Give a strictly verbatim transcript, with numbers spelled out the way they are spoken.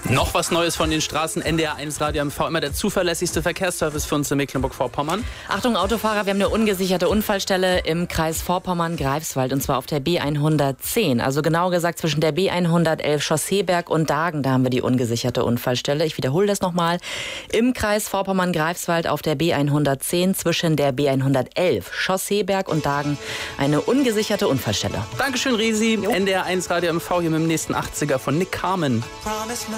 Noch was Neues von den Straßen. N D R eins Radio M V, immer der zuverlässigste Verkehrsservice für uns in Mecklenburg-Vorpommern. Achtung Autofahrer, wir haben eine ungesicherte Unfallstelle im Kreis Vorpommern-Greifswald und zwar auf der B hundertzehn. Also genau gesagt zwischen der B hundertelf Chausseeberg und Dagen, da haben wir die ungesicherte Unfallstelle. Ich wiederhole das nochmal. Im Kreis Vorpommern-Greifswald auf der B hundertzehn zwischen der B hundertelf Chausseeberg und Dagen eine ungesicherte Unfallstelle. Dankeschön, Risi. N D R eins Radio M V hier mit dem nächsten achtziger von Nick Carmen.